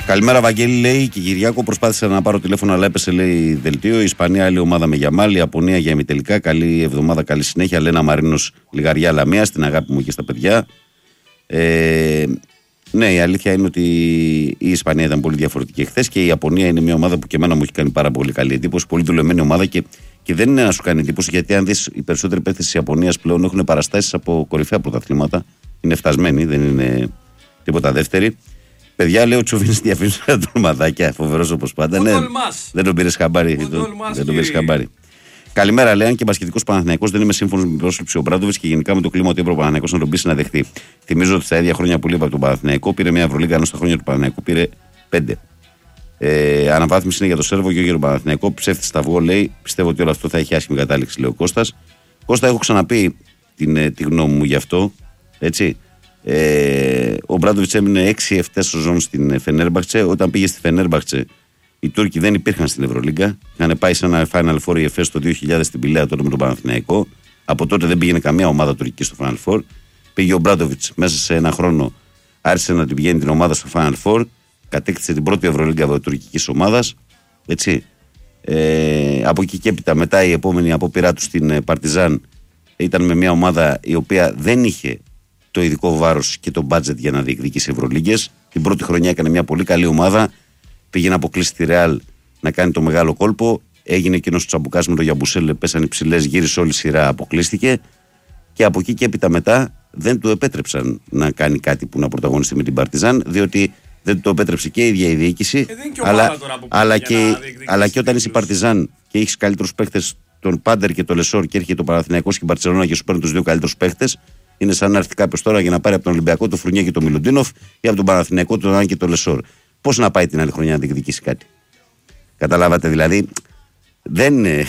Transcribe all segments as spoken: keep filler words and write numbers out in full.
Καλημέρα, Βαγγέλη, λέει και Κυριάκο. Προσπάθησα να πάρω τηλέφωνο, αλλά έπεσε, λέει, δελτίο. Η Ισπανία, άλλη ομάδα με Γιαμάλ. Η Ιαπωνία για ημιτελικά. Καλή εβδομάδα, καλή συνέχεια. Λένα Μαρίνος, Λιγαριά Λαμία. Στην αγάπη μου και στα παιδιά. Ε, ναι, η αλήθεια είναι ότι η Ισπανία ήταν πολύ διαφορετική χθες και η Ιαπωνία είναι μια ομάδα που και εμένα μου έχει κάνει πάρα πολύ καλή εντύπωση. Πολύ δουλεμένη ομάδα και, και δεν είναι να σου κάνει εντύπωση, γιατί αν δεις, οι περισσότεροι παίκτες της Ιαπωνίας πλέον έχουν παραστάσεις από κορυφαία πρωταθλήματα. Είναι φτασμένοι, δεν είναι τίποτα δεύτεροι. Παιδιά, λέει ο Τσουβίνης διαφήμισε τα τολμαδάκια, φοβερός όπως πάντα. Ναι, δεν τον πήρες χαμπάρι. Δεν τον πήρες χαμπάρι. Καλημέρα, λέει. Αν και μπασκετικός Παναθηναϊκός, δεν είμαι σύμφωνος με την πρόσληψη ο Μπράντοβιτς και γενικά με το κλίμα ότι έπρεπε ο Παναθηναϊκός να τον πείσει να δεχτεί. Θυμίζω ότι στα ίδια χρόνια που λείπα από τον Παναθηναϊκό πήρε μια Ευρωλίγκα, ενώ στα χρόνια του Παναθηναϊκού πήρε πέντε. Ε, αναβάθμιση είναι για το Σέρβο και για τον Παναθηναϊκό. Ψεύτη στα αυγό, λέει. Πιστεύω ότι όλο αυτό θα έχει άσχημη κατάληξη, λέει ο Κώστας. Κώστα, έχω ξαναπεί την, τη γνώμη μου γι' αυτό. Έτσι. Ε, ο Μπράντοβιτς έμεινε έξι εφτά σεζόν στην Φενέρμπαχτσε. Όταν πήγε στη Φενέρμπαχτσε, οι Τούρκοι δεν υπήρχαν στην Ευρωλίγκα. Είχαν πάει σε ένα Final Four η ΕΦΕΣ το δύο χιλιάδες στην Πηλαία τότε με τον Παναθηναϊκό. Από τότε δεν πήγαινε καμία ομάδα τουρκική στο Final Four. Πήγε ο Μπράντοβιτς μέσα σε ένα χρόνο, άρχισε να την πηγαίνει την ομάδα στο Final Four. Κατέκτησε την πρώτη Ευρωλίγκα τουρκική ομάδα. Έτσι. Ε, από εκεί και έπειτα, μετά η επόμενη απόπειρά του στην Παρτιζάν ήταν με μια ομάδα η οποία δεν είχε το ειδικό βάρος και το budget για να διεκδικήσει Ευρωλίγκες. Την πρώτη χρονιά έκανε μια πολύ καλή ομάδα. Πήγε να αποκλείσει τη Ρεάλ να κάνει το μεγάλο κόλπο. Έγινε εκείνο ο τσαμπουκάς με το Γιαμπουσέλ, πέσανε ψηλές, γύρισε όλη η σειρά, αποκλείστηκε. Και από εκεί και έπειτα μετά δεν του επέτρεψαν να κάνει κάτι που να πρωταγωνιστεί με την Παρτιζάν, διότι δεν του το επέτρεψε και η ίδια η διοίκηση. Ε, και αλλά, αλλά, και, αλλά και όταν είσαι Παρτιζάν και έχει καλύτερους παίχτες, τον Πάντερ και τον Λεσόρ, και έρχεται το Παναθηναϊκός και η Μπαρτσελόνα και σου παίρνει τους δύο καλύτερους παίχτες. Είναι σαν να έρθει κάποιος τώρα για να πάρει από τον Ολυμπιακό το Φρουνιέ και τον Μιλουντίνοφ ή από τον Παναθηναϊκό τον Άν και τον Λεσόρ. Πώς να πάει την άλλη χρονιά να διεκδικήσει κάτι? Καταλάβατε δηλαδή? Δεν είναι.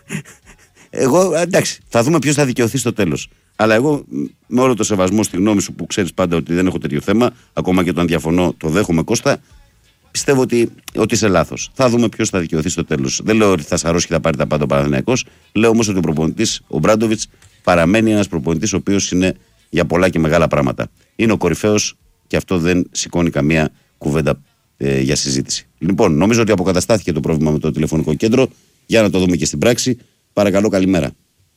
Εγώ εντάξει, θα δούμε ποιος θα δικαιωθεί στο τέλος. Αλλά εγώ, με όλο το σεβασμό στη γνώμη σου που ξέρεις πάντα ότι δεν έχω τέτοιο θέμα, ακόμα και όταν διαφωνώ το δέχομαι, Κώστα, πιστεύω ότι, ότι είσαι λάθος. Θα δούμε ποιος θα δικαιωθεί στο τέλος. Δεν λέω ότι θα σαρώσει και θα πάρει τα πάντα ο Παναθηναϊκός. Λέω όμως ότι ο προπονητής, ο Μπράντοβιτς, παραμένει ένας προπονητής ο οποίος είναι για πολλά και μεγάλα πράγματα. Είναι ο κορυφαίος και αυτό δεν σηκώνει καμία κουβέντα ε, για συζήτηση. Λοιπόν, νομίζω ότι αποκαταστάθηκε το πρόβλημα με το τηλεφωνικό κέντρο. Για να το δούμε και στην πράξη. Παρακαλώ, καλημέρα.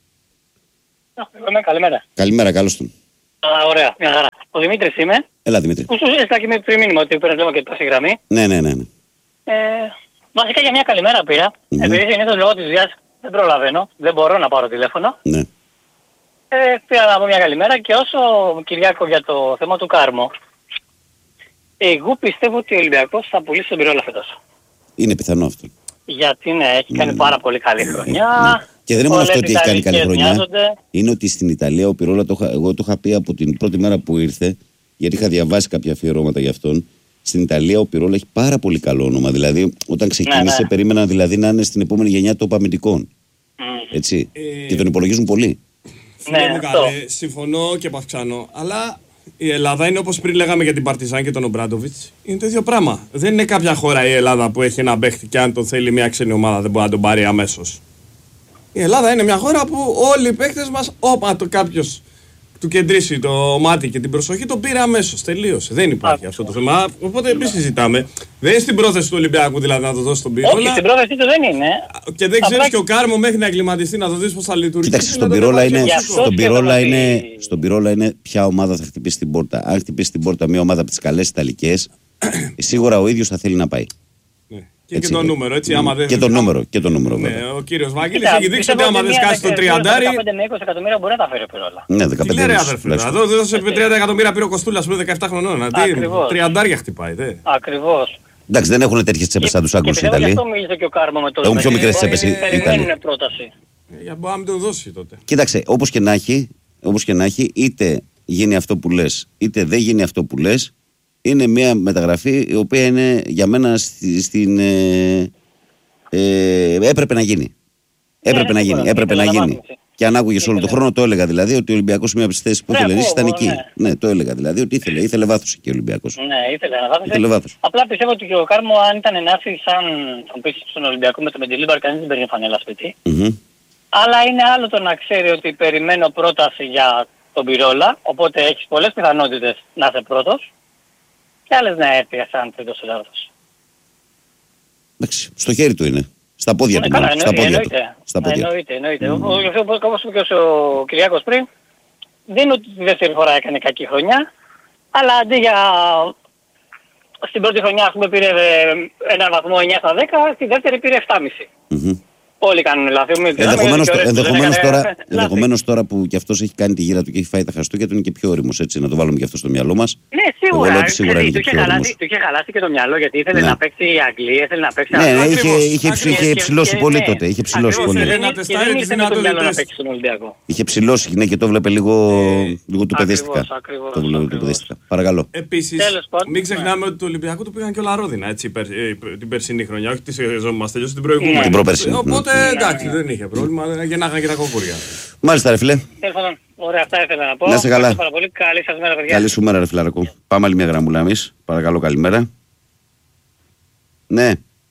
Ναι, καλημέρα. Καλημέρα, καλώς τον. Α, ωραία, μια χαρά. Ο Δημήτρης είμαι. Έλα, Δημήτρη. Που σου έστειλα και με πριν μήνυμα ότι παίρνει θέμα και πάση γραμμή. Ναι, ναι, ναι. ναι. Ε, βασικά για μια καλημέρα πήρα. Mm-hmm. Επειδή συνήθως λόγω της δουλειάς δεν προλαβαίνω, δεν μπορώ να πάρω τηλέφωνο. Ναι. Ε, πήρα να πω μια καλημέρα και όσο Κυριάκο για το θέμα του Κάρμο, εγώ πιστεύω ότι ο Ολυμπιακός θα πουλήσει τον Πυρόλα φέτος. Είναι πιθανό αυτό. Γιατί ναι, έχει κάνει mm. πάρα πολύ καλή χρονιά. Ναι. Και δεν είναι μόνο αυτό ότι έχει κάνει καλή χρονιά. Μοιάζονται. Είναι ότι στην Ιταλία ο Πυρόλα, το, εγώ το είχα πει από την πρώτη μέρα που ήρθε, γιατί είχα διαβάσει κάποια αφιερώματα για αυτόν. Στην Ιταλία ο Πυρόλα έχει πάρα πολύ καλό όνομα. Δηλαδή, όταν ξεκίνησε, ναι, ναι. περίμενα δηλαδή να είναι στην επόμενη γενιά των αμυντικών. Mm. Έτσι. Ε... Και τον υπολογίζουν πολύ. Φίλε ναι, μου καλέ, συμφωνώ και παυξάνω. Αλλά η Ελλάδα είναι όπως πριν λέγαμε για την Παρτιζάν και τον Ομπράντοβιτς. Είναι το ίδιο πράγμα. Δεν είναι κάποια χώρα η Ελλάδα που έχει ένα παίχτη και αν τον θέλει μια ξένη ομάδα δεν μπορεί να τον πάρει αμέσως. Η Ελλάδα είναι μια χώρα που όλοι οι παίχτες μας, όπα το κάποιος του κεντρήσει το μάτι και την προσοχή, το πήρε αμέσως. Τελείωσε. Δεν υπάρχει αυτό το θέμα. Οπότε επίσης συζητάμε. Δεν είναι στην πρόθεση του Ολυμπιακού δηλαδή να το δώσει τον Πυρόλα. Όχι, στην πρόθεση του δεν είναι. Και δεν ξέρεις και ο Κάρμο μέχρι να εγκληματιστεί να το δεις πώς θα λειτουργήσει. Κοίταξε, στον Πυρόλα είναι, στον Πυρόλα είναι, στον Πυρόλα είναι ποια ομάδα θα χτυπήσει την πόρτα. Αν χτυπήσει την πόρτα μια ομάδα από τις καλές Ιταλικές, σίγουρα ο ίδιος θα θέλει να πάει. Και, και το νούμερο, έτσι, άμα δεν... Και το νούμερο, και το νούμερο, ναι, ο κύριος Βάγγελης έχει δείξει ότι άμα δεν σκάσει το τριαντάρι... δεκαπέντε με είκοσι εκατομμύρια μπορεί να τα φέρει ο Πυρόλα. Ναι, δεκαπέντε με είκοσι. Εδώ δώσε τριάντα εκατομμύρια πήρε ο Κοστούλας πριν δεκαεπτά χρονών. Τριαντάρια χτυπάει, δε. Ακριβώς. Εντάξει, δεν έχουν τέτοιες τσέπες σαν τους Άγγλους οι Ιταλοί. Γι' αυτό μίλησε και ο Κάρμο με το... Έχουν πιο μικρές τσέπες οι Ιταλοί. Για μπορεί να μην το δώσει τότε. Κοίταξε, όπως και να έχει, όπως και να έχει, είτε γίνει αυτό που λες, είτε δεν γίνει αυτό που λες, είναι μια μεταγραφή η οποία είναι για μένα στην... Ε, έπρεπε να γίνει. Έπρεπε ναι, να γίνει. Έπρεπε να γίνει. Και αν άκουγες όλο τον χρόνο, το έλεγα δηλαδή ότι ο Ολυμπιακός μία από τις θέσεις που ήθελε ήταν εκεί. Ναι. ναι, το έλεγα δηλαδή ότι ήθελε, ήθελε βάθος εκεί ο Ολυμπιακός. Ναι, ήθελε να βάθος. Ήθελε βάθος. Απλά πιστεύω ότι και ο Κάρμο, αν ήταν να έρθει σαν τον πείσει στον Ολυμπιακό με το Μεντιλίμπαρ, κανείς δεν παίρνει φανέλα σπίτι. Mm-hmm. Αλλά είναι άλλο το να ξέρει ότι περιμένω πρόταση για τον Πυρόλα, οπότε έχεις πολλές πιθανότητες να είσαι πρώτος, και άλλες να έρθει σαν τρίτος Ελλάδος. Εντάξει, στο χέρι του είναι. Στα πόδια ναι, του. Καλά, Μάλλον, στα πόδια εννοείται. του. Στα πόδια. Εννοείται, εννοείται. Mm. Όπως είπε και ο Κυριάκος πριν, δεν είναι ότι τη δεύτερη φορά έκανε κακή χρονιά, αλλά αντί για στην πρώτη χρονιά ας πούμε πήρε ένα βαθμό εννιά στα δέκα, στη δεύτερη πήρε επτά κόμμα πέντε. Mm-hmm. Όλοι κάνουν λάθη. Ενδεχομένως, ενδεχομένως, τώρα, ενδεχομένως τώρα που κι αυτός έχει κάνει τη γύρα του και έχει φάει τα Χριστούγεννα του είναι και πιο όριμος, έτσι, να το βάλουμε και αυτό στο μυαλό μας. Ναι, σίγουρα. Εγώ λέω ότι σίγουρα είναι και πιο όριμος. Του είχε χαλάσει και το μυαλό γιατί ήθελε ναι. να παίξει η Αγγλία, ήθελε να παίξει... Ναι, ναι, είχε, είχε, είχε ψηλώσει πολύ ναι. τότε. Είχε ψηλώσει πολύ. Είχε ψηλώσει, ναι, και το βλέπε λίγο, λίγο του παιδίστηκα. Το βλέπε του παιδίστηκα. Παρακαλώ. Επίσης, μην ξεχνάμε ότι του Ολυμπιακού του πήγαν και όλα ρόδινα, έτσι, την περσινή χρονιά. Όχι τη σεζόν μας τελειώσει, την προηγούμενη. Οπότε εντάξει, δεν είχε πρόβλημα, γεννάγαν και τα κοκούρια. Μάλιστα, ρε φίλε. Ωραία, αυτά ήθελα να πω. Να είσαι καλά. Καλή σας μέρα, παιδιά. Καλή σου μέρα, ρε φιλαρακό. Πάμε άλλη μια γραμμούλα εμείς. Παρακαλώ, καλημέρα. Ναι.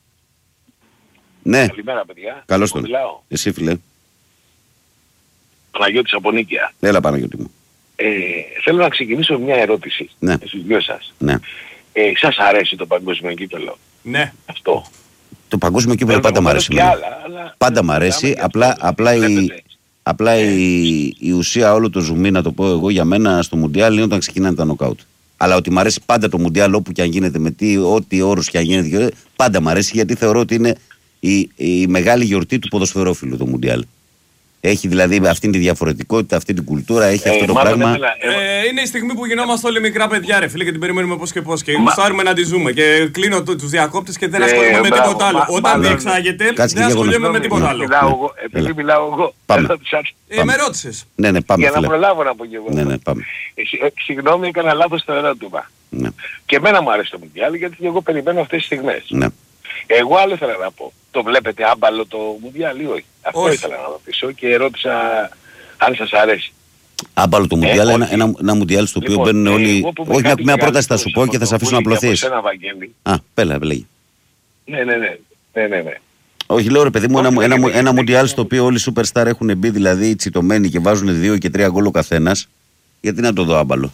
Ναι. Καλημέρα, παιδιά. Καλώς τον. Εσύ, φίλε. Παναγιώτης από Νίκαια. Έλα, Παναγιώτη μου. Ε, θέλω να ξεκινήσω μια ερώτηση. Ναι. Στους δυο σας. Ναι. Ε, σας αρέσει το παγκόσμιο κύπελλο? Ναι. Αυτό. Το παγκόσμιο κύπελλο πάντα μ' αρέσει. Πάντα μ' αρέσει. Απλά, απλά, η, απλά η, η ουσία όλο το ζουμί, να το πω εγώ για μένα, στο Μουντιάλ είναι όταν ξεκινάνε τα νοκάουτ. Αλλά ότι μ' αρέσει πάντα το Μουντιάλ όπου και αν γίνεται, με τι, ό,τι όρους και αν γίνεται, πάντα μ' αρέσει γιατί θεωρώ ότι είναι η, η μεγάλη γιορτή του ποδοσφαιρόφιλου το Μουντιάλ. Έχει δηλαδή αυτή τη διαφορετικότητα, αυτή την κουλτούρα, έχει ε, αυτό το πράγμα. Ε, είναι η στιγμή που γινόμαστε όλοι μικρά παιδιά, ρε φίλε, και την περιμένουμε πώς και πώς. Και γουστάρουμε να τη ζούμε. Και κλείνω τους διακόπτες και δεν ασχολούμαι ε, με μπράβο, τίποτα άλλο. Μα, Όταν μα, διεξάγεται, δεν ασχολούμαι με τίποτα άλλο. Εγώ, επειδή μιλάω εγώ. Πάμε. Ε, με ρώτησες. Ναι, ναι, πάμε. Για να προλάβω να πω και εγώ. Ναι, ναι, πάμε. Συγγνώμη, έκανα λάθος στο ερώτημα. Και εμένα μου αρέσει το Μουντιάλ γιατί εγώ περιμένω αυτές τις στιγμές. Εγώ άλλο ήθελα να πω. Το βλέπετε άμπαλο το Μουντιάλ ή όχι? Αυτό όχι. Ήθελα να ρωτήσω και ρώτησα αν σας αρέσει. Άμπαλο το Μουντιάλ, ε, ένα, ένα, ένα Μουντιάλ στο οποίο λοιπόν, μπαίνουν όλοι... Όχι, μια, μια πρόταση θα σου πω και θα σε αφήσω να απλωθείς. Α, πέλα, λέγει. Ναι, ναι, ναι. ναι, ναι, ναι. Όχι, λέω ρε παιδί μου, ένα, ένα, ένα, ένα Μουντιάλ στο οποίο όλοι οι superstar έχουν μπει, δηλαδή τσιτωμένοι και βάζουν δύο και τρία γκολ ο καθένας. Γιατί να το δω άμπαλο?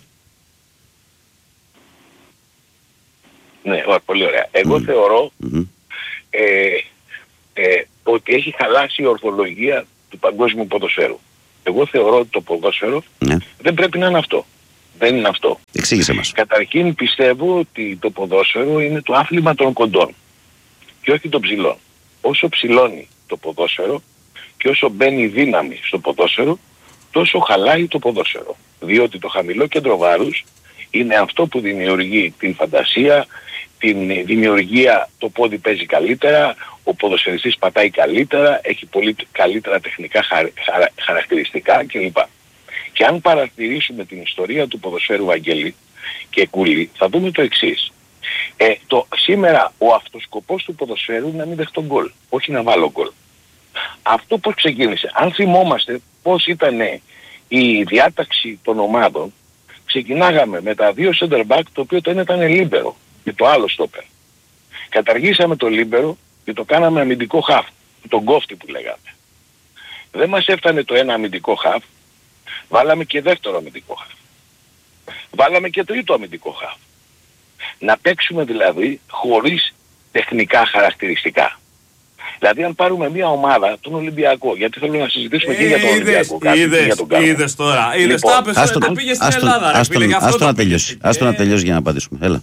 Ναι, πολύ ωραία. Εγώ mm. θεωρώ mm-hmm. ε, ε, ότι έχει χαλάσει η ορθολογία του παγκόσμιου ποδοσφαίρου. Εγώ θεωρώ ότι το ποδόσφαιρο mm. δεν πρέπει να είναι αυτό. Δεν είναι αυτό. Εξήγησε μας. Καταρχήν πιστεύω ότι το ποδόσφαιρο είναι το άθλημα των κοντών και όχι των ψηλών. Όσο ψηλώνει το ποδόσφαιρο και όσο μπαίνει δύναμη στο ποδόσφαιρο, τόσο χαλάει το ποδόσφαιρο. Διότι το χαμηλό κέντρο βάρους είναι αυτό που δημιουργεί την φαντασία, την δημιουργία, το πόδι παίζει καλύτερα, ο ποδοσφαιριστής πατάει καλύτερα, έχει πολύ καλύτερα τεχνικά χαρα, χαρα, χαρακτηριστικά κλπ. Και αν παρατηρήσουμε την ιστορία του ποδοσφαίρου Βαγγέλη και Κούλη, θα δούμε το εξής. Ε, το, σήμερα ο αυτοσκοπός του ποδοσφαίρου είναι να μην δεχτώ γκολ, όχι να βάλω γκολ. Αυτό πώς ξεκίνησε? Αν θυμόμαστε πώς ήταν η διάταξη των ομάδων, ξεκινάγαμε με τα δύο center back, το οποίο το ένα ήταν λίμπερο και το άλλο στόπερ. Καταργήσαμε το λίμπερο και το κάναμε αμυντικό χαφ, τον κόφτη που λέγαμε. Δεν μας έφτανε το ένα αμυντικό χαφ, βάλαμε και δεύτερο αμυντικό χαφ. Βάλαμε και τρίτο αμυντικό χαφ. Να παίξουμε δηλαδή χωρίς τεχνικά χαρακτηριστικά. Δηλαδή αν πάρουμε μια ομάδα, τον Ολυμπιακό, γιατί θέλω να συζητήσουμε και για τον Ολυμπιακό. Είδες τώρα, είδες τα πες, το πήγες στην Ελλάδα. Άστο να τελειώσει, άστο να τελειώσει για να απαντήσουμε. Έλα.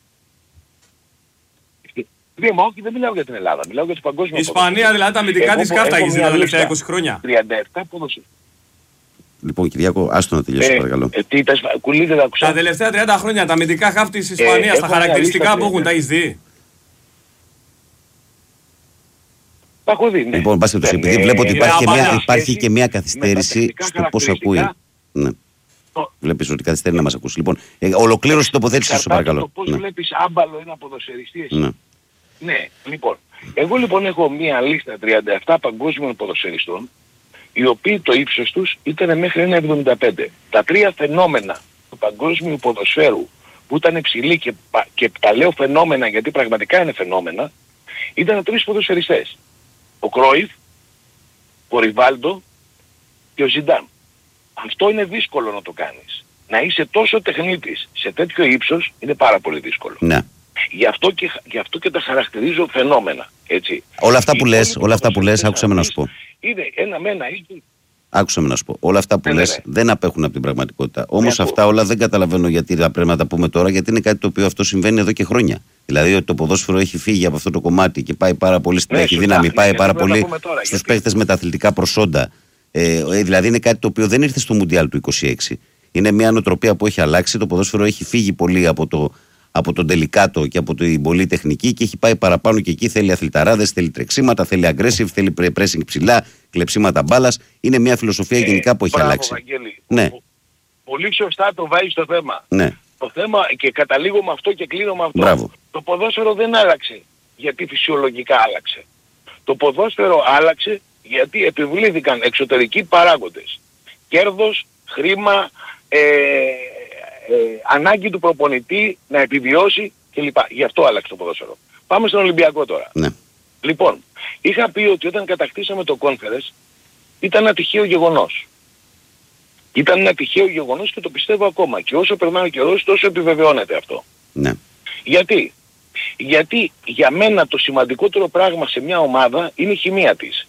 Ναι, μα όχι, δεν μιλάω για την Ελλάδα, μιλάω για το παγκόσμιο. Η Ισπανία δηλαδή τα αμυντικά της κάφταγες τα τελευταία είκοσι χρόνια. τριάντα επτά ποδοσφαίρια. Λοιπόν, Κυριάκο, άστο να τελειώσει, ε, παρακαλώ. Ε, τι, τα, κουλί, δεν τα τελευταία τριάντα χρόνια τα αμυντικά χαφ της Ισπανίας, ε, τα χαρακτηριστικά που έχουν, τα έχεις δει? Τα έχω δει, ναι. Λοιπόν, πάση επειδή ε, βλέπω ότι υπάρχει, και μια, υπάρχει και μια καθυστέρηση στο πώς ακούει. Ναι. Το... Βλέπεις ότι καθυστερεί να μας ακούσει. Λοιπόν, ε, ολοκλήρωση τοποθέτηση σου, παρακαλώ. Το πώς ναι. βλέπεις άμπαλο ένα ποδοσφαιριστή εσύ. Ναι. ναι, λοιπόν. Εγώ λοιπόν έχω μια λίστα τριάντα επτά παγκόσμιων ποδοσφαιριστών, οι οποίοι το ύψος τους ήταν μέχρι ένα εβδομήντα πέντε. Τα τρία φαινόμενα του παγκόσμιου ποδοσφαίρου που ήταν ψηλοί και, και τα λέω φαινόμενα γιατί πραγματικά είναι φαινόμενα, ήταν τρεις ποδοσφαιριστές. Ο Κρόιφ, ο Ριβάλντο και ο Ζιντάν. Αυτό είναι δύσκολο να το κάνεις. Να είσαι τόσο τεχνίτης σε τέτοιο ύψος είναι πάρα πολύ δύσκολο. Ναι. Γι' αυτό και, γι' αυτό και τα χαρακτηρίζω φαινόμενα. Έτσι. Όλα αυτά που λες, όλα αυτά που λες, άκουσα με να σου πω. Είναι ένα με ένα ίσο. Άκουσα με να σου πω. Όλα αυτά που ναι, λες ναι. δεν απέχουν από την πραγματικότητα. Όμως ναι, αυτά όλα δεν καταλαβαίνω γιατί θα πρέπει να τα πούμε τώρα, γιατί είναι κάτι το οποίο αυτό συμβαίνει εδώ και χρόνια. Δηλαδή ότι το ποδόσφαιρο έχει φύγει από αυτό το κομμάτι και πάει πάρα πολύ στην έχει δύναμη, πάει πάρα πολύ στους παίκτες με τα αθλητικά προσόντα. Ε, δηλαδή είναι κάτι το οποίο δεν ήρθε στο Μουντιάλ του είκοσι έξι. Είναι μια νοοτροπία που έχει αλλάξει. Το ποδόσφαιρο έχει φύγει πολύ από, το, από τον τελικάτο και από την πολύ τεχνική και έχει πάει παραπάνω και εκεί. Θέλει αθληταράδες, θέλει τρεξίματα, θέλει aggressive, θέλει pressing ψηλά, κλεψίματα μπάλας. Είναι μια φιλοσοφία ε, γενικά που έχει μπράβο, αλλάξει. Βαγγέλη. Ναι. Πολύ σωστά το βάζει στο θέμα. Ναι. Το θέμα και καταλήγω με αυτό και κλείνω με αυτό. Μπράβο. Το ποδόσφαιρο δεν άλλαξε γιατί φυσιολογικά άλλαξε. Το ποδόσφαιρο άλλαξε γιατί επιβλήθηκαν εξωτερικοί παράγοντες. Κέρδος, χρήμα, ε, ε, ανάγκη του προπονητή να επιβιώσει κλπ. Γι' αυτό άλλαξε το ποδόσφαιρο. Πάμε στον Ολυμπιακό τώρα. Ναι. Λοιπόν, είχα πει ότι όταν κατακτήσαμε το Conference ήταν ένα τυχαίο γεγονός. Ήταν ένα τυχαίο γεγονός και το πιστεύω ακόμα. Και όσο περνάει ο καιρός τόσο επιβεβαιώνεται αυτό. Ναι. Γιατί? Γιατί για μένα το σημαντικότερο πράγμα σε μια ομάδα είναι η χημεία της.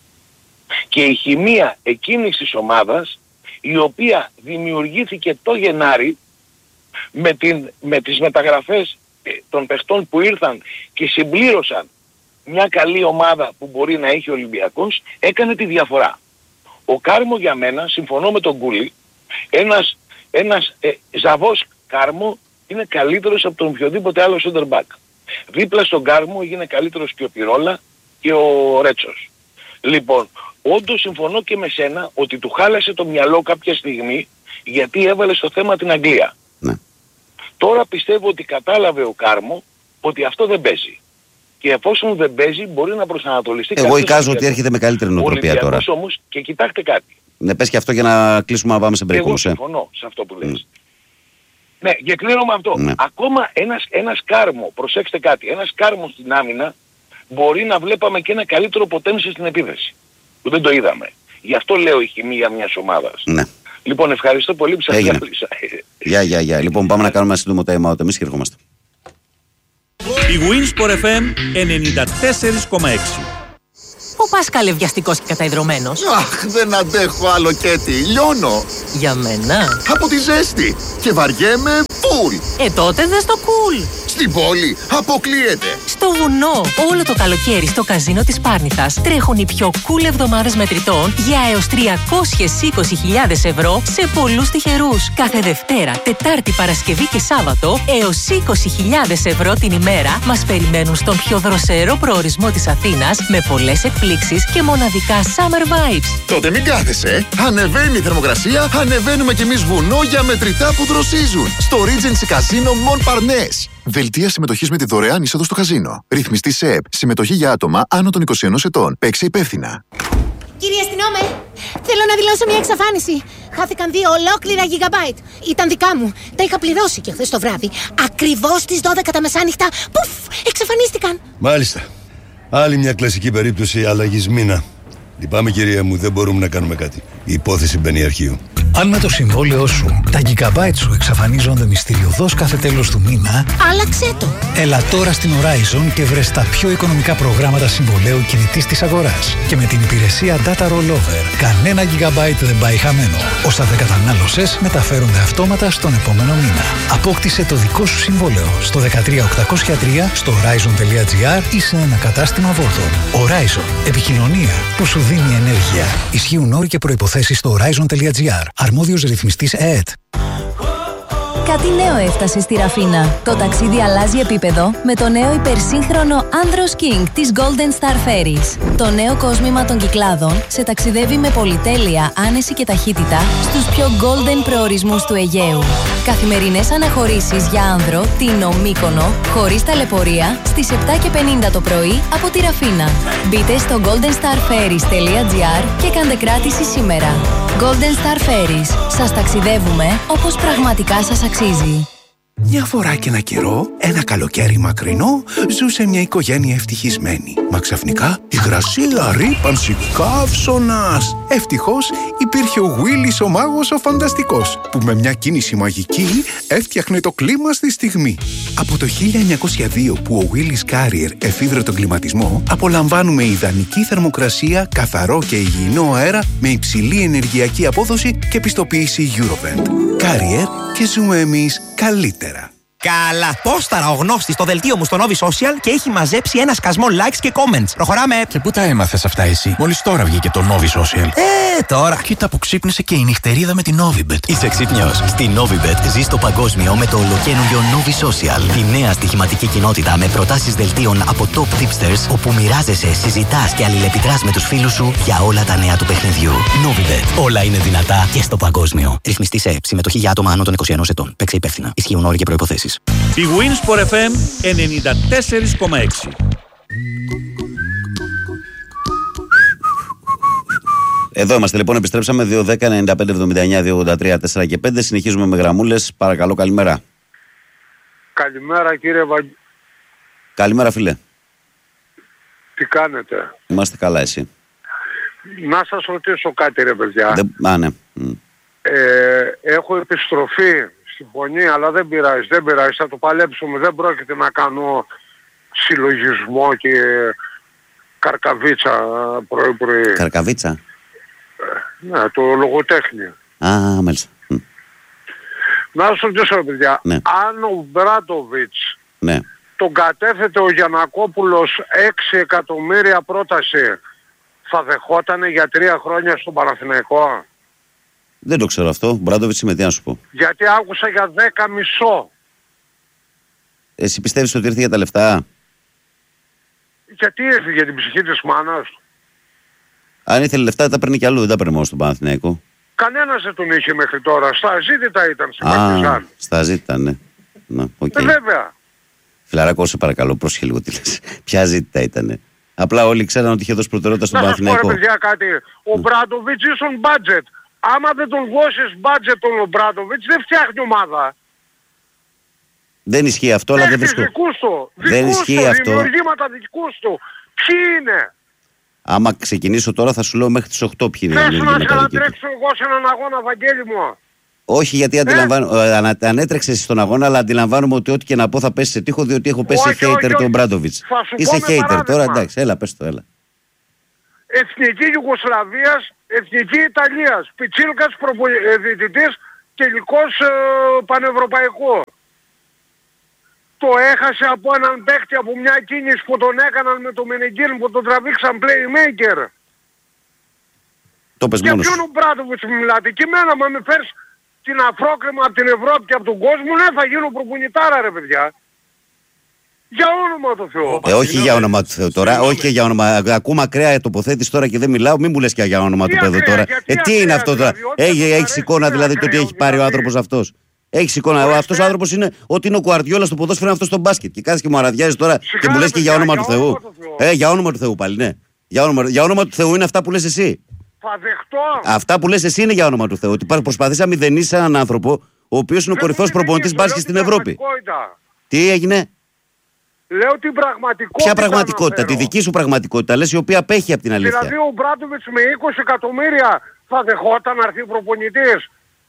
Και η χημεία εκείνης της ομάδας, η οποία δημιουργήθηκε το Γενάρη με, την, με τις μεταγραφές των παιχτών που ήρθαν και συμπλήρωσαν μια καλή ομάδα που μπορεί να έχει ο Ολυμπιακός, έκανε τη διαφορά. Ο Κάρμο για μένα, συμφωνώ με τον Κούλι, ένας, ένας ε, Ζαβός Κάρμο είναι καλύτερος από τον οποιοδήποτε άλλο center back. Δίπλα στον Κάρμο είναι καλύτερος και ο Πυρόλα και ο Ρέτσος. Λοιπόν, όντως συμφωνώ και με σένα ότι του χάλασε το μυαλό κάποια στιγμή γιατί έβαλε στο θέμα την Αγγλία. Ναι. Τώρα πιστεύω ότι κατάλαβε ο Κάρμο ότι αυτό δεν παίζει. Και εφόσον δεν παίζει μπορεί να προσανατολιστεί. Εγώ εικάζω ότι έρχεται με καλύτερη νοοτροπία τώρα. Όμως και κοιτάξτε κάτι. Ναι, πες και αυτό για να κλείσουμε να πάμε σε break. Εγώ συμφωνώ σε αυτό που λες. Mm. Ναι, και κλείνω με αυτό. Ναι. Ακόμα ένας, ένας Κάρμο, προσέξτε κάτι, ένας Κάρμο στην άμυνα μπορεί να βλέπαμε και ένα καλύτερο potential στην επίθεση. Που δεν το είδαμε. Γι' αυτό λέω η χημεία μιας ομάδας. Ναι. Λοιπόν, ευχαριστώ πολύ που σας μίλησα. Γεια, γεια, γεια. Λοιπόν, πάμε να κάνουμε ένα σύντομο time out. Εμείς και ερχόμαστε. Η Winsport εφ εμ ενενήντα τέσσερα κόμμα έξι. Πού πας καλευδιαστικός και καταϊδρωμένος? Αχ, δεν αντέχω άλλο Κέτι, λιώνω. Για μένα? Από τη ζέστη και βαριέμαι φουλ. Ε, τότε δες το cool. Στην πόλη αποκλείεται. Στο βουνό, όλο το καλοκαίρι στο καζίνο της Πάρνηθας τρέχουν οι πιο cool εβδομάδες μετρητών για έως τριακόσιες είκοσι χιλιάδες ευρώ σε πολλούς τυχερούς. Κάθε Δευτέρα, Τετάρτη, Παρασκευή και Σάββατο έως είκοσι χιλιάδες ευρώ την ημέρα μας περιμένουν στον πιο δροσερό προορισμό της Αθήνας με πολλές εκπλήξεις και μοναδικά summer vibes. Τότε μην κάθεσαι. Ανεβαίνει η θερμοκρασία, ανεβαίνουμε κι εμείς βουνό για μετρητά που δροσίζουν. Στο Regency Casino Montparnasse. Δελτία συμμετοχής με τη δωρεάν είσοδο στο καζίνο. Ρυθμιστή ΣΕΕΠ. Συμμετοχή για άτομα άνω των είκοσι ενός ετών. Παίξε υπεύθυνα. Κύριε αστυνόμε, θέλω να δηλώσω μια εξαφάνιση. Χάθηκαν δύο ολόκληρα γιγαμπάιτ. Ήταν δικά μου. Τα είχα πληρώσει και χθες το βράδυ. Ακριβώς στις δώδεκα τα μεσάνυχτα. Πουφ! Εξαφανίστηκαν. Μάλιστα. Άλλη μια κλασική περίπτωση αλλαγής μήνα. Λυπάμαι κυρία μου, δεν μπορούμε να κάνουμε κάτι. Η υπόθεση μπαίνει αρχείο. Αν με το συμβόλαιό σου τα gigabyte σου εξαφανίζονται μυστηριωδώς κάθε τέλος του μήνα, άλλαξέ το. Έλα τώρα στην Horizon και βρες τα πιο οικονομικά προγράμματα συμβολέου κινητής της αγοράς. Και με την υπηρεσία Data Rollover, κανένα gigabyte δεν πάει χαμένο. Όσα δεν κατανάλωσες μεταφέρονται αυτόματα στον επόμενο μήνα. Απόκτησε το δικό σου συμβόλαιο στο δεκατρία οκτακόσια τρία, στο horizon.gr ή σε ένα κατάστημα Vodafone. Horizon. Επικοινωνία που σου δίνει ενέργεια. Ισχύουν όροι και προϋποθέσεις στο horizon.gr. Αρμόδιος ρυθμιστής ΕΕΤ. Κάτι νέο έφτασε στη Ραφίνα. Το ταξίδι αλλάζει επίπεδο με το νέο υπερσύγχρονο Andros King της Golden Star Ferries. Το νέο κόσμημα των Κυκλάδων σε ταξιδεύει με πολυτέλεια, άνεση και ταχύτητα στους πιο golden προορισμούς του Αιγαίου. Καθημερινές αναχωρήσεις για άνδρο, Τίνο, Μύκονο, χωρίς ταλαιπωρία, στις επτά και πενήντα το πρωί από τη Ραφίνα. Μπείτε στο golden star ferries τελεία gr και κάντε κράτηση σήμερα. Golden Star Ferries. Σας ταξιδεύουμε όπως πραγματικά σας αξίζει. Μια φορά και ένα καιρό, ένα καλοκαίρι μακρινό, ζούσε μια οικογένεια ευτυχισμένη. Μα ξαφνικά, υγρασία, ρύπανση, καύσωνας. Ευτυχώς, υπήρχε ο Willis ο μάγος ο φανταστικός, που με μια κίνηση μαγική έφτιαχνε το κλίμα στη στιγμή. Από το χίλια εννιακόσια δύο που ο Willis Carrier εφήβρε τον κλιματισμό, απολαμβάνουμε ιδανική θερμοκρασία, καθαρό και υγιεινό αέρα με υψηλή ενεργειακή απόδοση και πιστοποίηση Eurovent. Carrier, και ζούμε εμείς καλύτερα. Καλά! Πόσταρα ο γνώστης στο δελτίο μου στο Novi Social και έχει μαζέψει ένα σκασμό likes και comments. Προχωράμε! Και πού τα έμαθες αυτά εσύ? Μόλις τώρα βγήκε το Novi Social. Ε, τώρα! Κοίτα που ξύπνησε και η νυχτερίδα με την Novibet. Είσαι ξύπνιος. Στη Novibet ζεις το παγκόσμιο με το ολοκαίνουργιο Novi Social. Τη νέα στοιχηματική κοινότητα με προτάσεις δελτίων από top tipsters, όπου μοιράζεσαι, συζητάς και αλληλεπιδράς με τους φίλους σου για όλα τα νέα του παιχνιδιού. Novibet. Όλα είναι δυνατά και στο παγκόσμιο. Ρυθμιστή σε ΕΠ. Συμμετοχή για άτομα άνω των είκοσι ενός ετών. Παίξε υπεύθυνα. Ισχύουν όροι και προϋποθέσεις. Η Winsport εφ εμ ενενήντα τέσσερα κόμμα έξι. Εδώ είμαστε λοιπόν, επιστρέψαμε δύο δέκα ενενήντα πέντε εβδομήντα εννιά δύο ογδόντα τρία τέσσερα και πέντε. Συνεχίζουμε με γραμμούλες. Παρακαλώ, καλημέρα. Καλημέρα κύριε Βαγγέλη. Καλημέρα φίλε. Τι κάνετε? Είμαστε καλά, εσύ? Να σας ρωτήσω κάτι ρε παιδιά. Δεν... Α, ναι. Ε, έχω επιστροφή στη φωνή, αλλά δεν πειράζει, δεν πειράζει, θα το παλέψουμε. Δεν πρόκειται να κάνω συλλογισμό και καρκαβίτσα πρωί-πρωί. Καρκαβίτσα? Ε, ναι, το λογοτέχνιο. Α, μάλιστα. Να σας ρωτήσω ρε παιδιά, ναι. αν ο Μπράντοβιτς ναι. τον κατέθετε ο Γιαννακόπουλος έξι εκατομμύρια πρόταση, θα δεχότανε για τρία χρόνια στον Παναθηναϊκό? Δεν το ξέρω αυτό. Μπράντοβιτς με τι να σου πω. Γιατί άκουσα για δέκα μισό. Εσύ πιστεύεις ότι ήρθε για τα λεφτά? Γιατί ήρθε για την ψυχή της μάνας του? Αν ήθελε λεφτά τα παίρνει κι αλλού, δεν τα παίρνει μόνο στον Παναθηναϊκό. Κανένας δεν τον είχε μέχρι τώρα. Στα ζήτητα ήταν στην Παρτιζάν. Στα ζήτητα, ναι. Να, okay. ε, βέβαια. Φιλαράκο, σε παρακαλώ, πρόσχε λίγο τι λες. Ποια ζήτητα ήτανε? Απλά όλοι ξέραν ότι είχε δώσει προτεραιότητα στον Παναθηναϊκό. Να σας πω ρε παιδιά κάτι. Ο mm. Μπράντοβιτς ίσον budget. Άμα δεν τον δώσεις budget τον Μπράντοβιτς, δεν φτιάχνει ομάδα. Δεν ισχύει αυτό, αλλά δεν βρίσκω. Δικούς του. Δεν δικούς ισχύει του, αυτό. Δημιουργήματα δικούς του. Ποιοι είναι? Άμα ξεκινήσω τώρα θα σου λέω μέχρι τις οκτώ ποιοι είναι. Θες να σε ανατρέξω εγώ σε έναν αγώνα, Βαγγέλη μου? Όχι, γιατί αντιλαμβάνω, ε? ανα, ανέτρεξες στον αγώνα, αλλά αντιλαμβάνομαι ότι ό,τι και να πω θα πέσει σε τείχο, διότι έχω πέσει όχι, hater τον Μπράντοβιτς. Είσαι hater παράδειγμα. Τώρα, εντάξει, έλα, πες το, έλα. Εθνική Ιουγκοσλαβίας, Εθνική Ιταλίας, Πιτσίλκας προπονητής, τελικός ε, πανευρωπαϊκού. Το έχασε από έναν παίκτη, από μια κίνηση που τον έκαναν με το Μενεγκίν, που τον τραβήξαν playmaker. Το πες μόνος. Για ποιον ο Μπράντοβιτς μιλάτε? Και εμένα, μα με φέρεις την αφρόκρεμα από την Ευρώπη και από τον κόσμο, ναι, θα γίνω προπονητάρα ρε παιδιά. Για όνομα του Θεού. Ε, όχι για όνομα του Θεού τώρα, όχι και για όνομα. Ακούμε ακραία τοποθέτηση τώρα και δεν μιλάω, μην μου λες και για όνομα του Θεού τώρα. Ε, τι είναι αυτό τώρα? Έχεις εικόνα δηλαδή το τι έχει πάρει ο άνθρωπος αυτός? Έχεις εικόνα? Αυτός ο άνθρωπος είναι ότι είναι ο Γκουαρδιόλα στο ποδόσφαιρο, είναι αυτός στο μπάσκετ. Και κάθεσαι και μου αραδιάζεις τώρα και μου λες και για όνομα του Θεού. Ε, για όνομα του Θεού πάλι, ναι. Για όνομα, για όνομα του Θεού είναι αυτά που λες εσύ. Θα δεχτώ. Αυτά που λες εσύ είναι για όνομα του Θεού. Ότι προσπαθείς να μηδενίσεις έναν άνθρωπο ο οποίος είναι ο κορυφαίος προπονητής μπάσκετ στην Ευρώπη. Τι έγινε? Λέω την πραγματικότητα. Ποια πραγματικότητα? Τη δική σου πραγματικότητα λες, η οποία απέχει από την αλήθεια. Δηλαδή ο Μπράντοβιτς με είκοσι εκατομμύρια θα δεχόταν να έρθει προπονητής?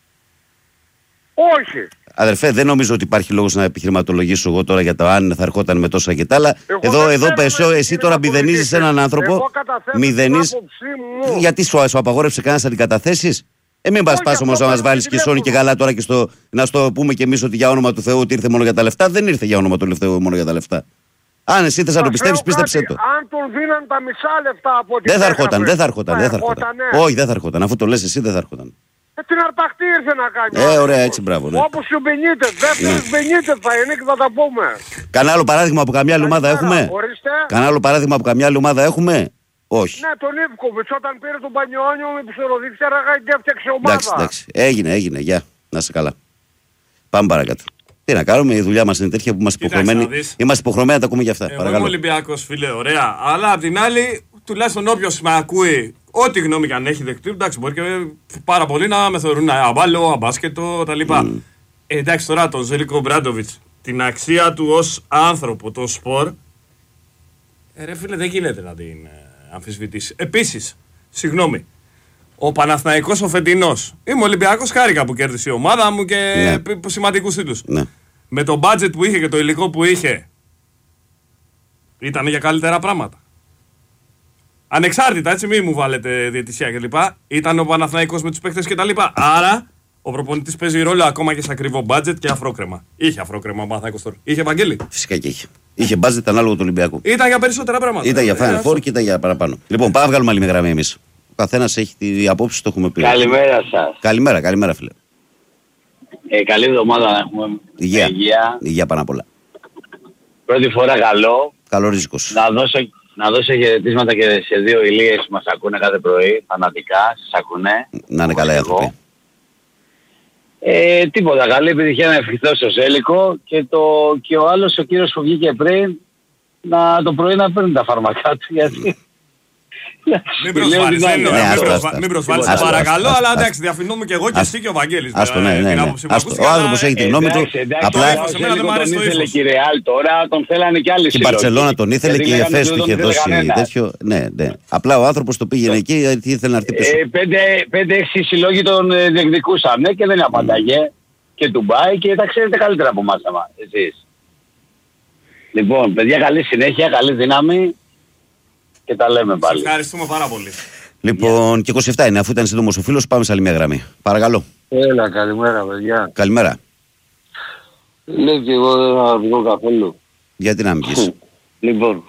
Όχι. Αδερφέ, δεν νομίζω ότι υπάρχει λόγος να επιχειρηματολογήσω εγώ τώρα για το αν θα ερχόταν με τόσα και τα άλλα. Εδώ, εδώ πεσό, εσύ τώρα μηδενίζεις έναν άνθρωπο. Μηδενίζεις. Γιατί σου, σου απαγόρευσε κανένας να την καταθέσεις? Ε, μην πας πας όμως να μας βάλεις και σόνι και γαλά τώρα και στο, να στο πούμε κι εμείς ότι για όνομα του Θεού ότι ήρθε μόνο για τα λεφτά. Δεν ήρθε για όνομα του Θεού μόνο για τα λεφτά. Αν εσύ θες να το πιστεύεις, πίστεψέ το. Αν τον δίναν τα μισά λεφτά από ό,τι δεν θα ερχόταν, δεν θα ερχόταν, δεν θα ερχόταν. Όχι, δεν θα ερχόταν. Αφού το λες εσύ, δεν θα ερχόταν. Ε, την αρπαχτή ήρθε να κάνει. Ε, ωραία, έτσι, μπράβο. Ναι. Όπως και ο Μπενίτες, δεύτερος Μπενίτες θα είναι και θα τα πούμε. Κανένα άλλο παράδειγμα από καμιά άλλη ομάδα έχουμε? Κανένα άλλο παράδειγμα από καμιά άλλη ομάδα έχουμε? Όχι. Ναι, τον Ιβκοβιτς όταν πήρε τον Πανιόνιο με ψωροδίκτυα και έφτιαξε ομάδα. Εντάξει, εντάξει. Έγινε, έγινε. Γεια. Να είσαι καλά. Πάμε παρακάτω. Τι να κάνουμε, η δουλειά μας είναι τέτοια που είμαστε υποχρεωμένοι. Είμαστε υποχρεωμένοι να τα ακούμε για αυτά. Εγώ είμαι Ολυμπιακός, φίλε, ωραία. Αλλά απ' την άλλη, τουλάχιστον όποιος με ακούει, ό,τι γνώμη και αν έχει δεκτεί, εντάξει, μπορεί και πάρα πολλοί να με θεωρούν αμπάλο, αμπάσκετο κτλ. Mm. Ε, εντάξει τώρα τον Ζέλικο Μπράντοβιτς, την αξία του ως άνθρωπο, το σπορ, ε, ρε φίλε δεν γίνεται να την ε, αμφισβητήσει. Επίσης, συγγνώμη, ο Παναθηναϊκός ο φετινός, είμαι Ολυμπιακός, χάρηκα που κέρδισε η ομάδα μου και ναι. σημαντικούς τίτλους. Ναι. Με το budget που είχε και το υλικό που είχε, ήταν για καλύτερα πράγματα. Ανεξάρτητα, έτσι, μην μου βάλετε διαιτησία κλπ. Ήταν ο Παναθηναϊκός με τους παίκτες κτλ. Άρα, ο προπονητής παίζει ρόλο ακόμα και σε ακριβό budget και αφρόκρεμα. Είχε αφρόκρεμα ο Παναθηναϊκός τώρα. Είχε, Βαγγέλη? Φυσικά και είχε. Είχε budget ανάλογο του Ολυμπιακού. Ήταν για περισσότερα πράγματα. Ήταν για Final Four και ήταν για παραπάνω. Λοιπόν, πάμε να βγάλουμε άλλη μια γραμμή εμείς. Ο καθένας έχει τη απόψη, το έχουμε πει. Καλημέρα σας. Καλημέρα, καλημέρα φίλε. Ε, καλή εβδομάδα να έχουμε. Υγεία. Υγεία. Υγεία πάνω απ' όλα. Πρώτη φορά καλό. Καλό ρίσκος. Να δώσω, να δώσω χαιρετίσματα και σε δύο ηλίες που μας ακούνε κάθε πρωί. Φανατικά, σας ακούνε. Να είναι καλά οι άνθρωποι. Ε, τίποτα, καλή επιτυχία να ευχηθώ στο Ζέλικο και, το, και ο άλλος ο κύριος που βγήκε πριν να το πρωί να παίρνει τα φάρμακά του γιατί... Μην προσβάλλεις, μην προσβάλλεις, παρακαλώ, αλλά εντάξει, διαφημνούμε και εγώ και εσύ και ο Βαγγέλης. Άστο, ναι, ναι, ναι. Ο άνθρωπος έχει τη γνώμη του. Απλά τον ήθελε και η Ρεάλ τώρα, τον θέλανε κι άλλοι συλλόγοι. Η Μπαρτσελώνα τον ήθελε και η Εφές του είχε δώσει τέτοιο. Ναι, ναι. Απλά ο άνθρωπος το πήγαινε εκεί γιατί ήθελε να έρθει πίσω. Πέντε έξι συλλόγοι τον διεκδικούσαν και δεν απάνταγε και του Μπάι και τα ξέρετε καλύτερα από εμάς εσείς. Λοιπόν, παιδιά, καλή συνέχεια, καλή δύναμη. Και τα λέμε πάλι. Σας ευχαριστούμε πάρα πολύ. Λοιπόν, yeah. Και είκοσι επτά είναι, αφού ήταν σύντομος ο φίλος, πάμε σε άλλη μια γραμμή. Παρακαλώ. Έλα, καλημέρα, παιδιά. Καλημέρα. Λέω και εγώ δεν θα βγω καθόλου. Γιατί να μην πεις. Λοιπόν,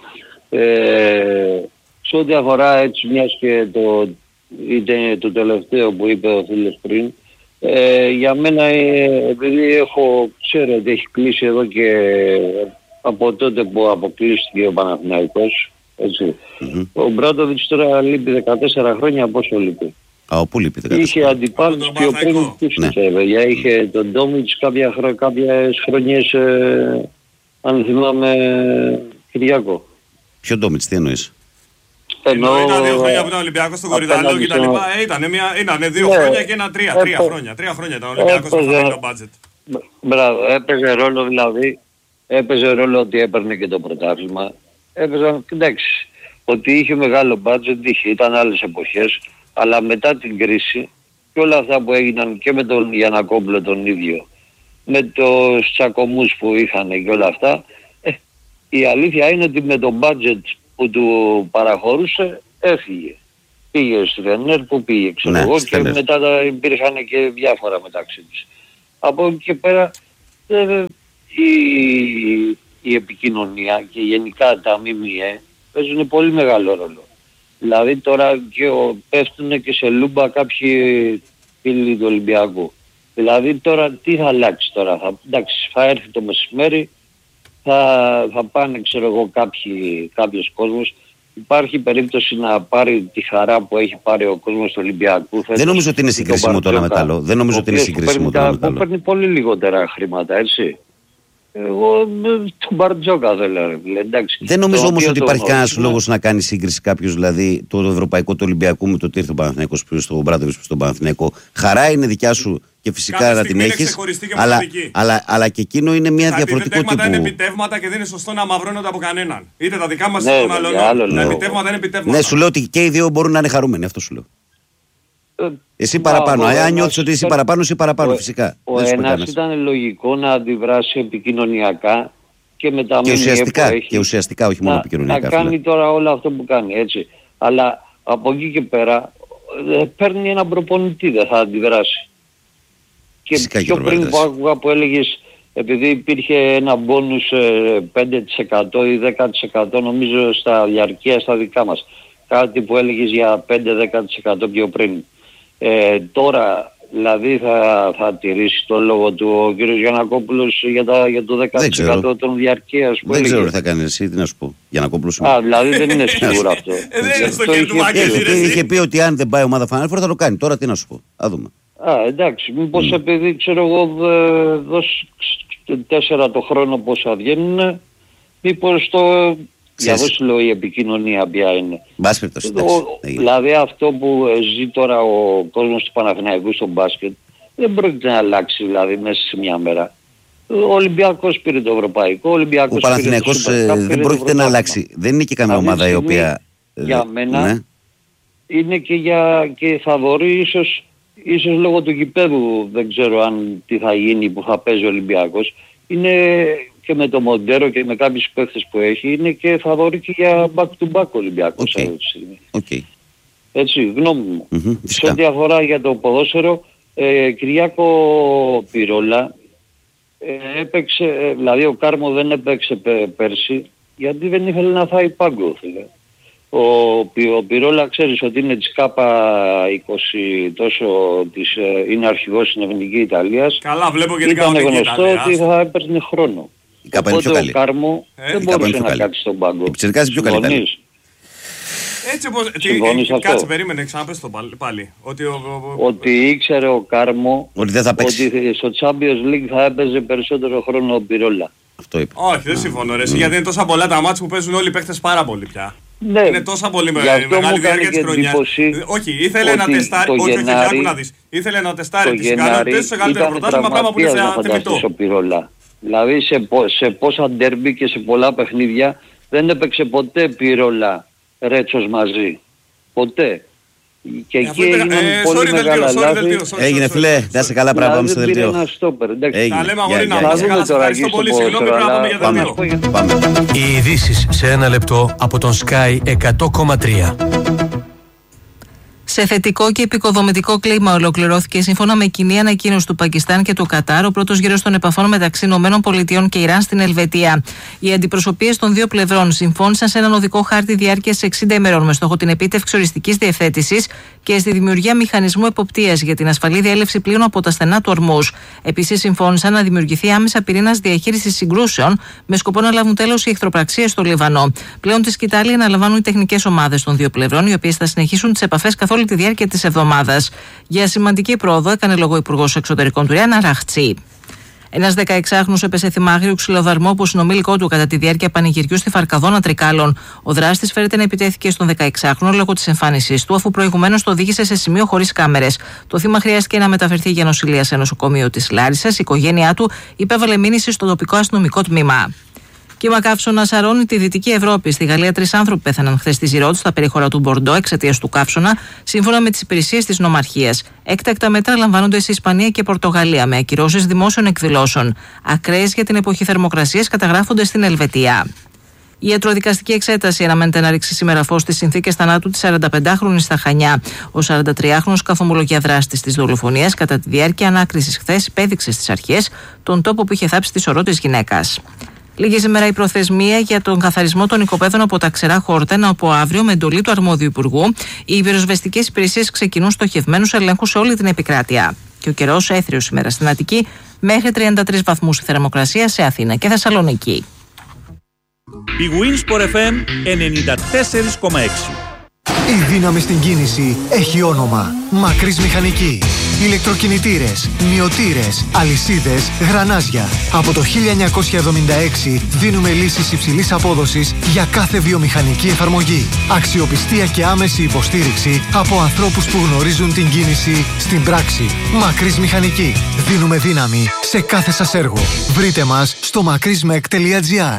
ε, σε ό,τι αφορά έτσι μιας και το, είτε το τελευταίο που είπε ο φίλος πριν, ε, για μένα, ε, επειδή έχω, ξέρετε, έχει κλείσει εδώ και από τότε που αποκλείστηκε ο Παναθηναϊκός, έτσι. Mm-hmm. Ο Μπράντοβιτς τώρα λείπει δεκατέσσερα χρόνια, πόσο λείπει. Α, πού λείπει δεκατέσσερα. Είχε αντιπάλους και ο πριν πίστησε, βέβαια. Είχε τον Ντόμιτς κάποια χρο... κάποιες χρονιές, ε, αν θυμάμαι, Κυριάκο. Ποιο Ντόμιτς, τι εννοείς? Ενώ ήταν δύο χρόνια που ήταν Ολυμπιακός στον Κορυδαλό και τα λοιπά. Ήταν, μια, ήταν δύο ναι, χρόνια και ένα τρία. Τρία χρόνια. Τρία χρόνια ήταν Ολυμπιακός στο χαμηλό μπάτζετ. Μπράβο, έπαιζε ρόλο δηλαδή. Έπαιζε ρόλο ότι έπαιρνε και το πρωτάθλημα. Έπαιζαν, εντάξει, ότι είχε μεγάλο budget, είχε, ήταν άλλες εποχές, αλλά μετά την κρίση και όλα αυτά που έγιναν και με τον Γιαννακόπουλο τον ίδιο, με τους τσακωμούς που είχαν και όλα αυτά, ε, η αλήθεια είναι ότι με το budget που του παραχωρούσε έφυγε. Πήγε στη Φενέρ που πήγε, ξέρω ναι, εγώ, και φενέρ. Μετά υπήρχαν και διάφορα μεταξύ της. Από εκεί και πέρα, ε, η... η επικοινωνία και γενικά τα ΜΜΕ παίζουν πολύ μεγάλο ρόλο. Δηλαδή τώρα και ο, πέφτουν και σε λούμπα κάποιοι φίλοι του Ολυμπιακού. Δηλαδή τώρα τι θα αλλάξει τώρα? Θα, εντάξει, θα έρθει το μεσημέρι, θα, θα πάνε ξέρω εγώ κάποιοι, κάποιος κόσμος. Υπάρχει περίπτωση να πάρει τη χαρά που έχει πάρει ο κόσμος του Ολυμπιακού. Δεν νομίζω ότι είναι συγκρίσιμο το ένα με το άλλο. Δεν νομίζω ότι είναι συγκρίσιμο το ένα με το άλλο. Παίρνει πολύ λιγότερα χρήματα, έτσι. Εγώ τον Μπαρτζόκα δεν λέω. Εντάξει, δεν νομίζω όμως ότι υπάρχει κανένας λόγος να κάνει σύγκριση κάποιος, δηλαδή το ευρωπαϊκό του Ολυμπιακού με το τι ήρθε ο Παναθηναϊκός πίσω στον Μπράντοβιτς στον Παναθηναϊκό. Χαρά είναι δικιά σου και φυσικά να την έχεις. Αλλά, αλλά, αλλά και εκείνο είναι μια διαφορετικό τύπο. Τα επιτεύγματα είναι επιτεύγματα και δεν είναι σωστό να αμαυρώνονται από κανέναν. Είτε τα δικά μας είτε των άλλων. Τα επιτεύγματα είναι επιτεύγματα. Ναι, σου λέω ότι και οι δύο μπορούν να είναι χαρούμενοι, αυτό σου λέω. Εσύ παραπάνω, αν νιώθεις ότι εσύ παραπάνω, εσύ παραπάνω, φυσικά. Ο ένας ήταν λογικό να αντιδράσει επικοινωνιακά και με τα ΜΜΕ που έχει. Και ουσιαστικά, όχι μόνο επικοινωνιακά. Να κάνει τώρα όλο αυτό που κάνει, έτσι. Αλλά από εκεί και πέρα παίρνει έναν προπονητή, δεν θα αντιδράσει. Και πιο πριν που άκουγα που έλεγες, επειδή υπήρχε ένα μπόνους πέντε τοις εκατό ή δέκα τοις εκατό νομίζω στα διαρκεία στα δικά μας. Κάτι που έλεγες για πέντε με δέκα τοις εκατό πιο πριν. Ε, τώρα δηλαδή θα, θα τηρήσει το λόγο του ο κ. Γιαννακόπουλος για, τα, για το δέκα τοις εκατό των διαρκείας που δεν έλεγε. ξέρω τι θα κάνει εσύ, τι να σου πω. Γιαννακόπουλος. Α, δηλαδή δεν είναι σίγουρο αυτό. ε, δεν είναι στο χέρι του Βαγγέλη. Είχε πει ότι αν δεν πάει η ομάδα Final Four θα το κάνει. Τώρα τι να σου πω. Α δούμε. Α, εντάξει. Μήπως mm. επειδή ξέρω εγώ δώσει τέσσερα το χρόνο πόσα βγαίνουν, μήπως το... Για αυτό σου λέω η επικοινωνία ποια είναι. Μπάσκετ, δηλαδή αυτό που ζει τώρα ο κόσμος του Παναθηναϊκού στο μπάσκετ Δεν πρόκειται να αλλάξει δηλαδή μέσα σε μια μέρα. Ο Ολυμπιακός πήρε το ευρωπαϊκό, ο Ολυμπιακός ο Παναθηναϊκός δεν πρόκειται να αλλάξει. Δεν είναι και καμία ομάδα η οποία... Για μένα ναι. είναι και για και φαβορί ίσως, ίσως λόγω του γηπέδου, δεν ξέρω αν τι θα γίνει που θα παίζει ο Ολυμπιακός. Είναι και με το Μοντέρο και με κάποιους παίχτες που έχει, είναι και φαβορί και για back to back ο Ολυμπιακός. Okay. Okay. Έτσι, γνώμη μου. Mm-hmm, σε ό,τι αφορά για το ποδόσφαιρο, ε, Κυριάκο Πυρόλα, ε, έπαιξε, ε, δηλαδή ο Κάρμο δεν έπαιξε πε, πέρσι, γιατί δεν ήθελε να φάει πάγκο, φίλε. Ο, ο Πυρόλα ξέρεις ότι είναι της ΚΑΠΑ είκοσι τόσο, της, ε, είναι αρχηγός στην Εθνική Ιταλίας. Καλά, βλέπω και την κανονική Ιταλία. Ήταν γνωστό ότι θα έπαιρνε χρόνο. Η ΚΑΠΑ είναι πιο καλή. Ο Κάρμο ε? δεν μπορούσε να κάτσει στον πάγκο. Η Ψερικάς είναι πιο καλή. Έτσι όπως... Κάτσε, περίμενε, ξαναπες το πάλι. Ότι, ο, ο, ότι ήξερε ο Κάρμο ότι, δεν θα παίξει. Ότι στο Champions League θα έπαιζε περισσότερο χρόνο ο Πυρόλα. Αυτό είπε. Όχι, δεν συμφωνώ ρε, mm. γιατί είναι τόσα πολλά τα μάτς που παίζουν όλοι οι παίχτες πάρα πολύ πια. Ναι. Είναι τόσα πολύ μεγάλη διάρκεια της χρονιάς. Όχι, ήθελε να τεστάρει, όχι, όχι, άκου να δεις. Ήθελε να τεστάρει τις ικανότητες σε καλύτερο πρωτάθλημα, πράγμα που είναι θεμιτό. Δηλαδή σε, σε πόσα ντέρμπι και σε πολλά παιχνίδια δεν έπαιξε ποτέ Πυρόλα Ρέτσος μαζί. Ποτέ. Και εκεί ε, έγιναν ε, πολύ sorry, μεγάλα sorry, λάθη. Έγινε φίλε, να είσαι καλά πράγμα μου στο δελτίο. Τα λέμε αγορίνα, να είσαι καλά, ευχαριστώ πολύ, συγγνώμη πρέπει να πούμε για δελτίο. Οι ειδήσεις σε ένα λεπτό από τον Sky εκατό κόμμα τρία. Σε θετικό και επικοδομητικό κλίμα ολοκληρώθηκε σύμφωνα με κοινή ανακοίνωση του Πακιστάν και του Κατάρ ο πρώτος γύρος των επαφών μεταξύ ΗΠΑ και Ιράν στην Ελβετία. Οι αντιπροσωπείες των δύο πλευρών συμφώνησαν σε έναν οδικό χάρτη διάρκειας εξήντα ημερών με στόχο την επίτευξη οριστικής διευθέτησης και στη δημιουργία μηχανισμού εποπτείας για την ασφαλή διέλευση πλοίων από τα στενά του Ορμούζ. Επίσης, συμφώνησαν να δημιουργηθεί άμεσα πυρήνας διαχείρισης συγκρούσεων με σκοπό να λάβουν τέλος οι εχθροπραξίες στο Λιβανό. Πλέον τη σκητάλη αναλαμβάνουν οι τεχνικές ομάδες των δύο πλευρών, οι οποίες θα συνεχίσουν τις επαφές καθ' όλη τη διάρκεια της εβδομάδας. Για σημαντική πρόοδο έκανε λόγο ο Υπουργός Εξωτερικών του Ιράν Αραχτσί. Ένας δεκαεξάχρονος έπεσε θύμα άγριου ξυλοδαρμού από συνομήλικό του κατά τη διάρκεια πανηγυριού στη Φαρκαδόνα Τρικάλων. Ο δράστης φέρεται να επιτέθηκε στον δεκαεξάχρονο λόγω της εμφάνισής του, αφού προηγουμένως το οδήγησε σε σημείο χωρίς κάμερες. Το θύμα χρειάστηκε να μεταφερθεί για νοσηλεία σε νοσοκομείο της Λάρισσας. Η οικογένειά του υπέβαλε μήνυση στο τοπικό αστυνομικό τμήμα. Κύμα καύσωνα σαρώνει τη Δυτική Ευρώπη. Στη Γαλλία, τρεις άνθρωποι πέθαναν χθες στη Ζιρότ, στα περιχώρα του Μπορντό, εξαιτίας του καύσωνα, σύμφωνα με τις υπηρεσίες της νομαρχίας. Έκτακτα μέτρα λαμβάνονται σε Ισπανία και Πορτογαλία, με ακυρώσεις δημόσιων εκδηλώσεων. Ακραίες για την εποχή θερμοκρασίας καταγράφονται στην Ελβετία. Η ιατροδικαστική εξέταση αναμένεται να ρίξει σήμερα φως στις συνθήκες θανάτου της σαρανταπεντάχρονης στα Χανιά. Ο σαραντατριάχρονος καθομολογία δράστης της δολοφονίας κατά τη διάρκεια ανάκρισης χθες υπέδειξε στις αρχές τον τόπο που είχε θάψει τη σωρό της γυναίκας. Λίγη σήμερα η προθεσμία για τον καθαρισμό των οικοπαίδων από τα ξερά χόρτενα, από αύριο με εντολή του αρμόδιου υπουργού οι πυροσβεστικές υπηρεσίες ξεκινούν στοχευμένους ελέγχους σε όλη την επικράτεια. Και ο καιρός έθριος σήμερα στην Αττική, μέχρι τριάντα τρεις βαθμούς η θερμοκρασία σε Αθήνα και Θεσσαλονίκη. Η Winsport εφ εμ ενενήντα τέσσερα κόμμα έξι. Η δύναμη στην κίνηση έχει όνομα. Μακρύς Μηχανική. Ηλεκτροκινητήρες, μυωτήρες, αλυσίδες, γρανάζια. Από το χίλια εννιακόσια εβδομήντα έξι δίνουμε λύσεις υψηλής απόδοσης για κάθε βιομηχανική εφαρμογή. Αξιοπιστία και άμεση υποστήριξη από ανθρώπους που γνωρίζουν την κίνηση στην πράξη. Μακρύς Μηχανική. Δίνουμε δύναμη σε κάθε σας έργο. Βρείτε μας στο μακρύσμεκ τελεία τζι άρ.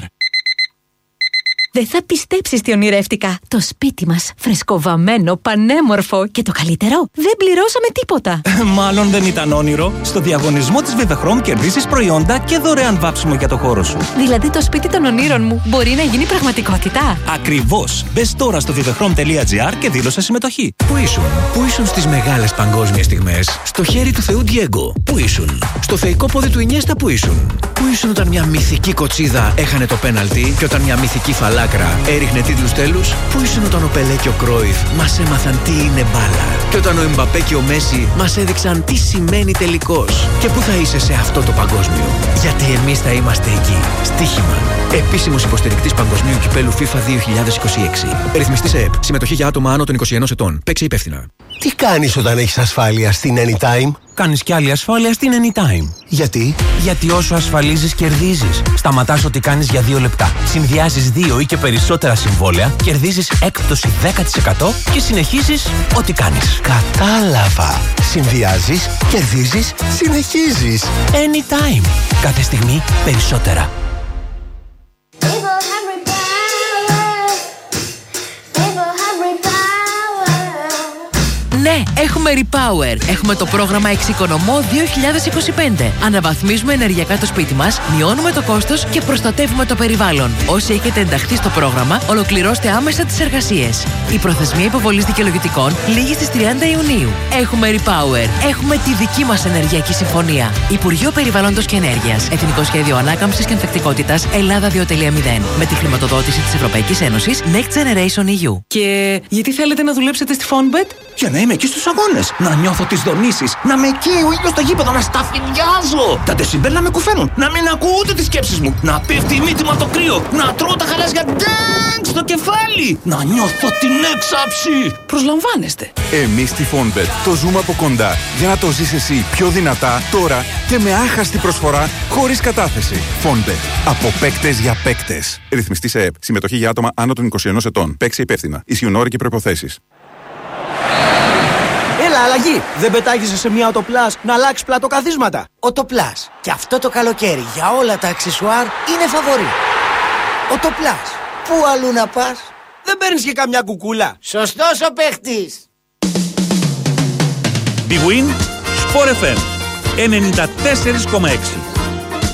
Δεν θα πιστέψεις τι ονειρεύτηκα. Το σπίτι μας, φρεσκοβαμμένο, πανέμορφο και το καλύτερο, δεν πληρώσαμε τίποτα. Μάλλον δεν ήταν όνειρο. Στο διαγωνισμό της Vivechrome κερδίσεις προϊόντα και δωρεάν βάψιμο για το χώρο σου. Δηλαδή το σπίτι των ονείρων μου μπορεί να γίνει πραγματικότητα. Ακριβώς. Μπες τώρα στο vivechrome τελεία τζι άρ και δήλωσε συμμετοχή. Πού ήσουν, πού ήσουν στις μεγάλες παγκόσμιες στιγμές, στο χέρι του Θεού Ντιέγκο, πού ήσουν, στο θεϊκό πόδι του Ινιέστα, πού ήσουν, πού ήσουν όταν μια μυθική κοτσίδα έχανε το πέναλτι και όταν μια μυθική φαλάκρα έριχνε τίτλους τέλους, πού ήσουν όταν ο Πελέ και ο Κρόιφ μας έμαθαν τι είναι μπάλα και όταν ο Εμπαπέ και ο Μέση μας έδειξαν τι σημαίνει τελικός, και πού θα είσαι σε αυτό το παγκόσμιο, γιατί εμείς θα είμαστε εκεί. Στοίχημα. Επίσημος υποστηρικτής παγκοσμίου κυπέλου FIFA δύο χιλιάδες είκοσι έξι. Ρυθμιστής ΕΕΠ. Συμμετοχή για άτομα άνω των είκοσι ενός ετών. Παίξε υπεύθυνα. Τι κάνεις όταν έχεις ασφάλεια στην Anytime? Κάνεις κι άλλη ασφάλεια στην Anytime. Γιατί? Γιατί όσο ασφαλίζεις, κερδίζεις. Σταματάς ό,τι κάνεις για δύο λεπτά. Συνδυάζεις δύο ή και περισσότερα συμβόλαια, κερδίζεις έκπτωση δέκα τοις εκατό και συνεχίζεις ό,τι κάνεις. Κατάλαβα. Συνδυάζεις, κερδίζεις, συνεχίζεις. Anytime. Κάθε στιγμή περισσότερα. Ναι, έχουμε Repower. Έχουμε το πρόγραμμα Εξοικονομώ δύο χιλιάδες είκοσι πέντε. Αναβαθμίζουμε ενεργειακά το σπίτι μας, μειώνουμε το κόστος και προστατεύουμε το περιβάλλον. Όσοι έχετε ενταχθεί στο πρόγραμμα, ολοκληρώστε άμεσα τις εργασίες. Η προθεσμία υποβολής δικαιολογητικών λήγει στις τριάντα Ιουνίου. Έχουμε Repower. Έχουμε τη δική μας ενεργειακή συμφωνία. Υπουργείο Περιβάλλοντος και Ενέργειας. Εθνικό Σχέδιο Ανάκαμψης και Ανθεκτικότητας Ελλάδα δύο κόμμα μηδέν. Με τη χρηματοδότηση της Ευρωπαϊκής Ένωσης Next Generation ι γιου. Και γιατί θέλετε να δουλέψετε στη Fonbet? Για να είμαι εκεί στους αγώνες, να νιώθω τις δονήσεις, να με καίει ο ήλιος στο γήπεδο, να σταφυλιάζω. Τα ντεσιμπέλ να με κουφαίνουν, να μην ακούω ούτε τις σκέψεις μου, να πέφτει η μύτη μου από το κρύο, να τρώω τα χαλάζια ντάγκ στο κεφάλι, να νιώθω την έξαψη. Προσλαμβάνεστε. Εμείς στη Fonbet το ζούμε από κοντά για να το ζεις εσύ πιο δυνατά τώρα και με άχαστη προσφορά χωρίς κατάθεση. Fonbet. Από παίκτες για παίκτες. Ρυθμιστής ΕΕΠ. Συμμετοχή για άτομα άνω των είκοσι ενός ετών. Παίξε υπεύθυνα. Ισχύουν όροι και προϋποθέσεις. Έλα, αλλαγή! Δεν πετάγεσαι σε μια Autoplus να αλλάξει πλατοκαθίσματα. Autoplus. Και αυτό το καλοκαίρι για όλα τα αξεσουάρ είναι φαβορί. Autoplus. Πού αλλού να πας? Δεν παίρνεις και καμιά κουκούλα. Σωστός ο παίχτης. Big Win, Sport εφ εμ ενενήντα τέσσερα κόμμα έξι.